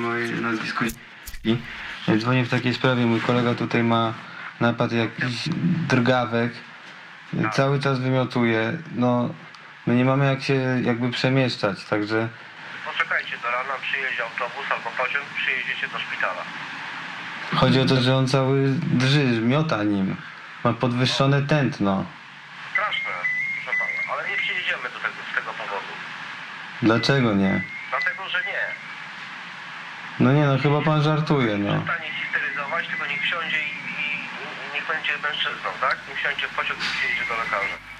moje nazwisko i dzwonię w takiej sprawie. Mój kolega tutaj ma napad jakiś drgawek. Cały czas wymiotuje. No, my nie mamy jak się jakby przemieszczać, także... Poczekajcie, do rana przyjedzie autobus albo pociąg, przyjedziecie do szpitala. Chodzi o to, że on cały drży, miota nim. Ma podwyższone tętno. Straszne, proszę pana, ale nie przyjedziemy z tego powodu. Dlaczego nie? Dlatego, że nie. No nie, no chyba pan żartuje, no. Przestanie histeryzować, tylko niech wsiądzie i niech będzie mężczyzną, tak? Niech wsiądzie w pociąg i przyjedzie do lekarza.